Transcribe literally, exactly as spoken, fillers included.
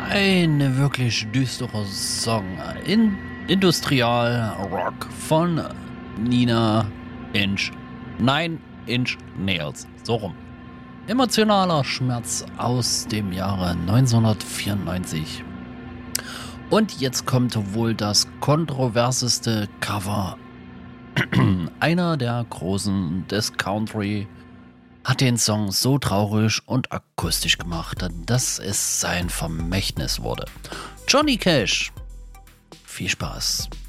Ein wirklich düsterer Song. In Industrial Rock von Nine Inch. Nine Inch Nails. So rum. Emotionaler Schmerz aus dem Jahre neunzehnhundertvierundneunzig. Und jetzt kommt wohl das kontroverseste Cover. Einer der Großen des Country hat den Song so traurig und akustisch gemacht, dass es sein Vermächtnis wurde. Johnny Cash. Viel Spaß.